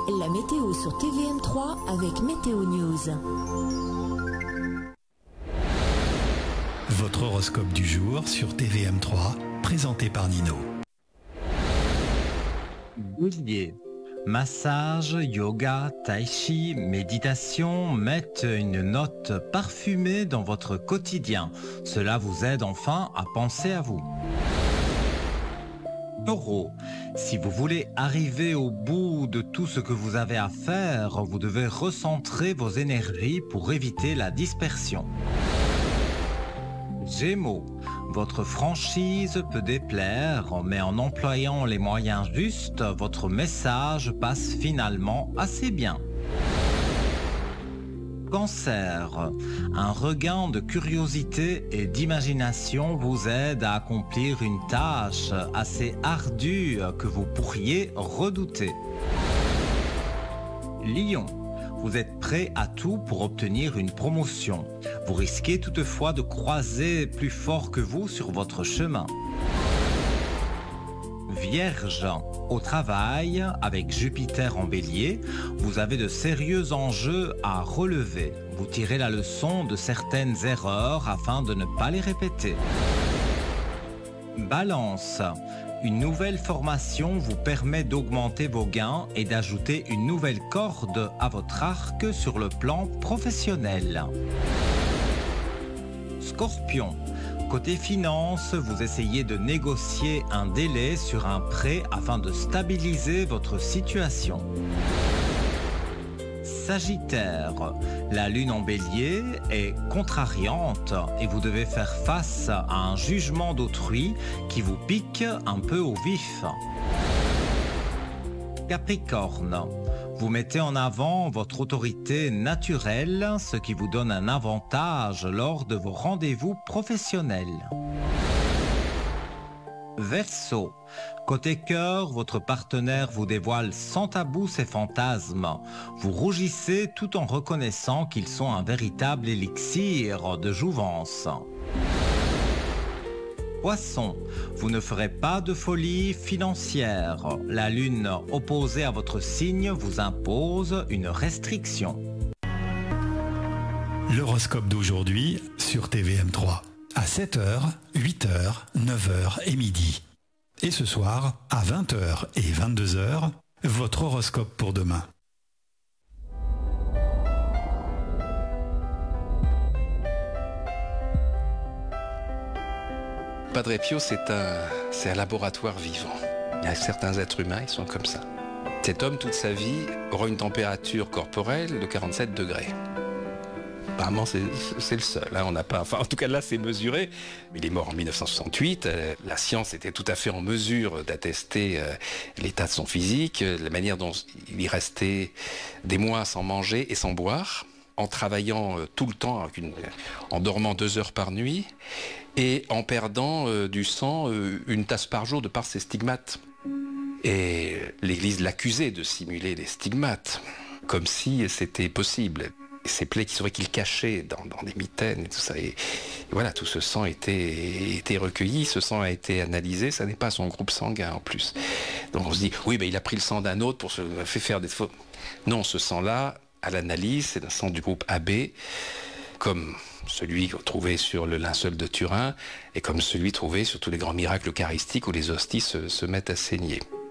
La météo sur TVM3 avec Météo News. Votre horoscope du jour sur TVM3, présenté par Nino. Bélier. Massage, yoga, tai chi, méditation mettent une note parfumée dans votre quotidien. Cela vous aide enfin à penser à vous. Taureau. Si vous voulez arriver au bout de tout ce que vous avez à faire, vous devez recentrer vos énergies pour éviter la dispersion. Gémeaux. Votre franchise peut déplaire, mais en employant les moyens justes, votre message passe finalement assez bien. Cancer. Un regain de curiosité et d'imagination vous aide à accomplir une tâche assez ardue que vous pourriez redouter. Lion. Vous êtes prêt à tout pour obtenir une promotion. Vous risquez toutefois de croiser plus fort que vous sur votre chemin. Vierge. Au travail, avec Jupiter en Bélier, vous avez de sérieux enjeux à relever. Vous tirez la leçon de certaines erreurs afin de ne pas les répéter. Balance. Une nouvelle formation vous permet d'augmenter vos gains et d'ajouter une nouvelle corde à votre arc sur le plan professionnel. Scorpion. Côté finance, vous essayez de négocier un délai sur un prêt afin de stabiliser votre situation. Sagittaire. La lune en Bélier est contrariante et vous devez faire face à un jugement d'autrui qui vous pique un peu au vif. Capricorne. Vous mettez en avant votre autorité naturelle, ce qui vous donne un avantage lors de vos rendez-vous professionnels. Verseau. Côté cœur, votre partenaire vous dévoile sans tabou ses fantasmes. Vous rougissez tout en reconnaissant qu'ils sont un véritable élixir de jouvence. Poisson, vous ne ferez pas de folie financière. La lune opposée à votre signe vous impose une restriction. L'horoscope d'aujourd'hui sur TVM3. À 7h, 8h, 9h et midi. Et ce soir, à 20h et 22h, votre horoscope pour demain. Padre Pio, c'est un laboratoire vivant. Il y a certains êtres humains, ils sont comme ça. Cet homme, toute sa vie, aura une température corporelle de 47 degrés. Apparemment, c'est le seul. Hein. On n'a pas, enfin, en tout cas, là, c'est mesuré. Il est mort en 1968. La science était tout à fait en mesure d'attester l'état de son physique, la manière dont il y restait des mois sans manger et sans boire, en travaillant tout le temps, en dormant 2 heures par nuit, et en perdant du sang 1 tasse par jour de par ses stigmates. Et l'Église l'accusait de simuler les stigmates, comme si c'était possible. Ces plaies qu'il cachait dans des mitaines et tout ça. Et voilà, tout ce sang était recueilli, ce sang a été analysé, ça n'est pas son groupe sanguin en plus. Donc on se dit, oui, il a pris le sang d'un autre pour se faire des faux. Non, ce sang-là, à l'analyse, c'est un sang du groupe AB, comme celui trouvé sur le linceul de Turin et comme celui trouvé sur tous les grands miracles eucharistiques où les hosties se mettent à saigner.